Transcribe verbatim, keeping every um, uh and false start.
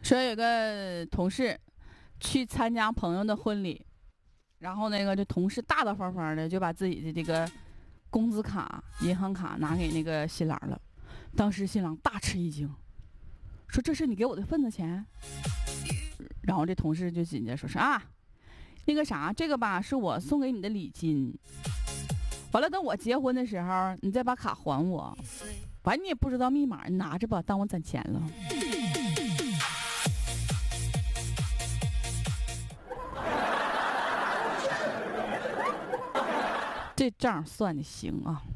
说有个同事去参加朋友的婚礼，然后那个这同事大大方方的就把自己的这个工资卡、银行卡拿给那个新郎了。当时新郎大吃一惊，说：“这是你给我的份子钱？”然后这同事就紧接着说：“是啊，那个啥，这个吧是我送给你的礼金。完了，等我结婚的时候，你再把卡还我。反正你也不知道密码，你拿着吧，当我攒钱了。”这账算的行啊。